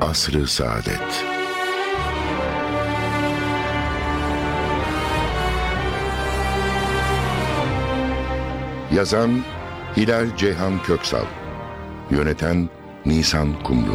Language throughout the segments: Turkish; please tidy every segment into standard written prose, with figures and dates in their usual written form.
Asr-ı Saadet. Yazan Hilal Ceyhan Köksal. Yöneten Nisan Kumru.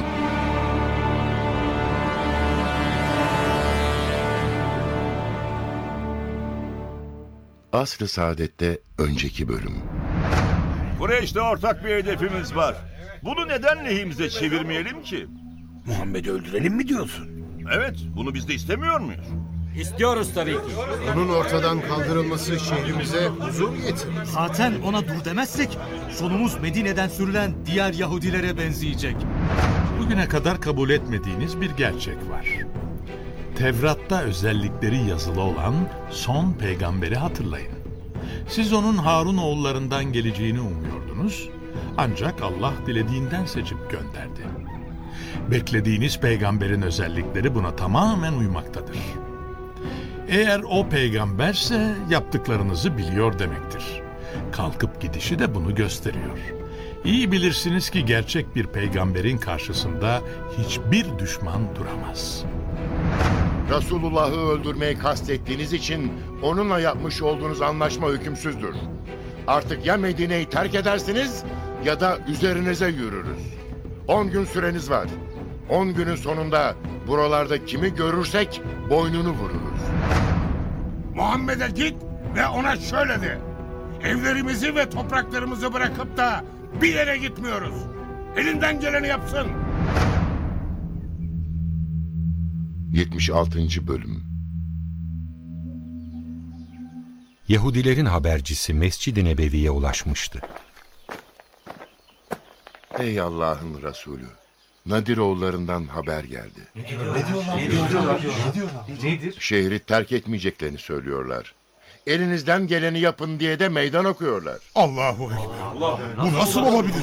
Asr-ı Saadet'te önceki bölüm. Kureyş'te ortak bir hedefimiz var. Bunu neden lehimize çevirmeyelim ki? Muhammed'i öldürelim mi diyorsun? Evet, bunu biz de istemiyor muyuz? İstiyoruz tabii ki. Onun ortadan kaldırılması şehrimize huzur getirir. Zaten ona dur demezsek sonumuz Medine'den sürülen diğer Yahudilere benzeyecek. Bugüne kadar kabul etmediğiniz bir gerçek var. Tevrat'ta özellikleri yazılı olan son peygamberi hatırlayın. Siz onun Harun oğullarından geleceğini umuyordunuz, ancak Allah dilediğinden seçip gönderdi. Beklediğiniz peygamberin özellikleri buna tamamen uymaktadır. Eğer o peygamberse yaptıklarınızı biliyor demektir. Kalkıp gidişi de bunu gösteriyor. İyi bilirsiniz ki gerçek bir peygamberin karşısında hiçbir düşman duramaz. Resulullah'ı öldürmeyi kastettiğiniz için onunla yapmış olduğunuz anlaşma hükümsüzdür. Artık ya Medine'yi terk edersiniz ya da üzerinize yürürüz. 10 gün süreniz var. 10 günün sonunda buralarda kimi görürsek boynunu vururuz. Muhammed'e git ve ona şöyle de: evlerimizi ve topraklarımızı bırakıp da bir yere gitmiyoruz. Elinden geleni yapsın. 76. Bölüm. Yahudilerin habercisi Mescid-i Nebevi'ye ulaşmıştı. Ey Allah'ın Resulü! Nadiroğullarından haber geldi. Nedir? Şehri terk etmeyeceklerini söylüyorlar. Elinizden geleni yapın diye de meydan okuyorlar. Allahu Ekber. Bu nasıl olabilir?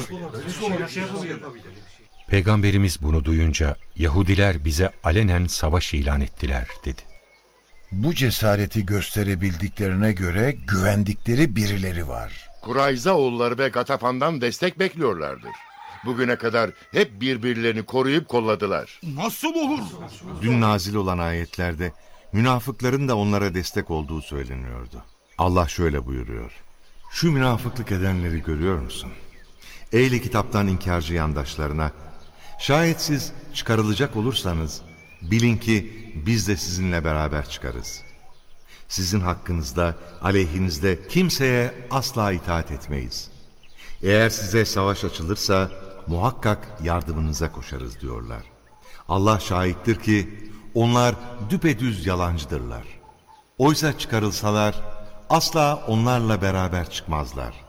Peygamberimiz bunu duyunca Yahudiler bize alenen savaş ilan ettiler dedi. Bu cesareti gösterebildiklerine göre güvendikleri birileri var. Kurayza oğulları ve Gatafan'dan destek bekliyorlardır. Bugüne kadar hep birbirlerini koruyup kolladılar. Nasıl olur? Dün nazil olan ayetlerde münafıkların da onlara destek olduğu söyleniyordu. Allah şöyle buyuruyor: şu münafıklık edenleri görüyor musun? Ehli kitaptan inkarcı yandaşlarına, şayet siz çıkarılacak olursanız bilin ki biz de sizinle beraber çıkarız. Sizin hakkınızda, aleyhinizde kimseye asla itaat etmeyiz. Eğer size savaş açılırsa muhakkak yardımınıza koşarız diyorlar. Allah şahittir ki onlar düpedüz yalancıdırlar. Oysa çıkarılsalar asla onlarla beraber çıkmazlar.